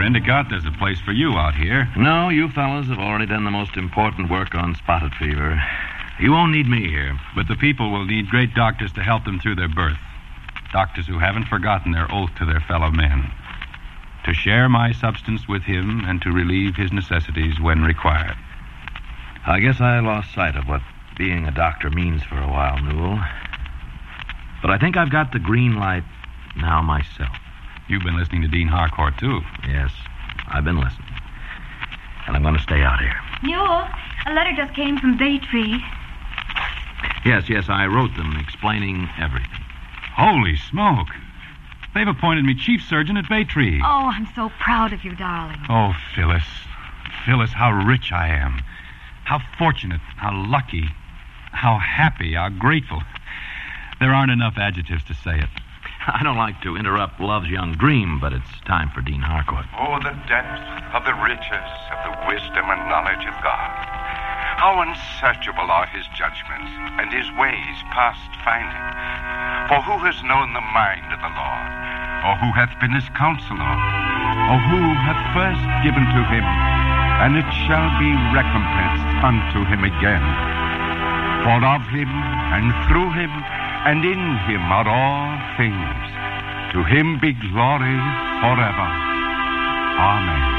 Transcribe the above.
Endicott, there's a place for you out here. No, you fellas have already done the most important work on spotted fever. You won't need me here. But the people will need great doctors to help them through their birth. Doctors who haven't forgotten their oath to their fellow men. To share my substance with him and to relieve his necessities when required. I guess I lost sight of what being a doctor means for a while, Newell. But I think I've got the green light now myself. You've been listening to Dean Harcourt, too. Yes, I've been listening. And I'm going to stay out here. Newell, a letter just came from Baytree. Yes, I wrote them explaining everything. Holy smoke. They've appointed me chief surgeon at Baytree. Oh, I'm so proud of you, darling. Oh, Phyllis. Phyllis, how rich I am. How fortunate, how lucky, how happy, how grateful. There aren't enough adjectives to say it. I don't like to interrupt love's young dream, but it's time for Dean Harcourt. Oh, the depth of the riches of the wisdom and knowledge of God. How unsearchable are his judgments, and his ways past finding. For who has known the mind of the Lord? Or who hath been his counselor? Or who hath first given to him, and it shall be recompensed unto him again? For of him, and through him, and in him are all things. To him be glory forever. Amen.